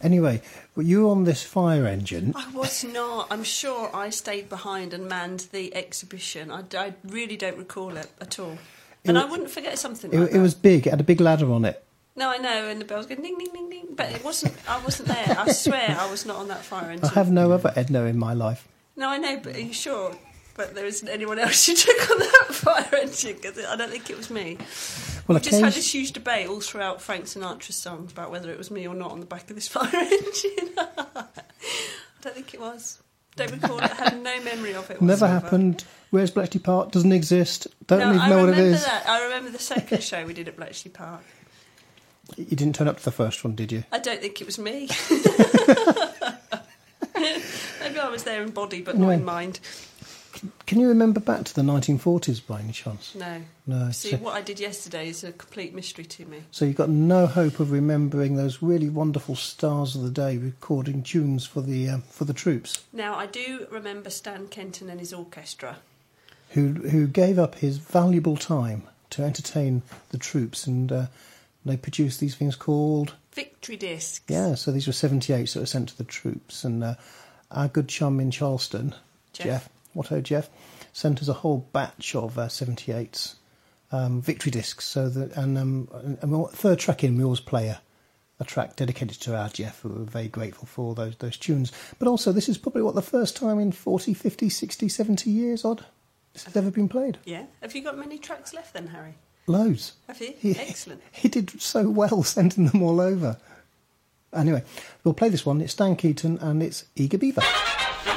Anyway, were you on this fire engine? I was not. I'm sure I stayed behind and manned the exhibition. I really don't recall it at all. And I wouldn't forget something like that. It was big. It had a big ladder on it. No, I know, and the bells go ding, ding, ding, ding. But it wasn't. I wasn't there. I swear I was not on that fire engine. I have no other Edna in my life. No, I know, but are you sure? But there isn't anyone else who took on that fire engine, because I don't think it was me. Well, we just had this huge debate all throughout Frank Sinatra's songs about whether it was me or not on the back of this fire engine. I don't think it was. Don't recall it. I had no memory of it whatsoever. Never happened. Where's Bletchley Park? Doesn't exist. Don't even know what it is. That. I remember the second show we did at Bletchley Park. You didn't turn up to the first one, did you? I don't think it was me. Maybe I was there in body, but No. not in mind. Can you remember back to the 1940s by any chance? No. No. See, what I did yesterday is a complete mystery to me. So you've got no hope of remembering those really wonderful stars of the day recording tunes for the troops, Now, I do remember Stan Kenton and his orchestra. who gave up his valuable time to entertain the troops, and they produced these things called Victory discs. Yeah, so these were 78s that were sent to the troops, and our good chum in Charleston, Jeff, sent us a whole batch of 78s victory discs. So that, and third track in, we always play a track dedicated to our Jeff, who we're very grateful for all those tunes. But also, this is probably the first time in 40, 50, 60, 70 years, this has ever been played. Yeah. Have you got many tracks left then, Harry? Loads. Have you? Excellent. He did so well sending them all over. Anyway, we'll play this one. It's Stan Kenton and it's Eager Beaver.